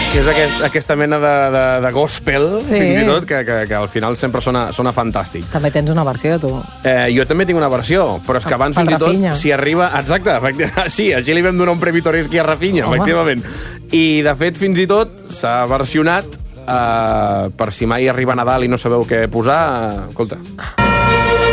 que és aquesta mena de gospel, fins i tot, que al final sempre sona fantàstic. També tens una versió, tu. Jo també tinc una versió, però és que abans fins i tot, si arriba... Exacte, sí, així li vam donar un Premi Toreschi a Rafinha, efectivament. I, de fet, fins i tot s'ha versionat per si mai arriba Nadal i no sabeu què posar, escolta...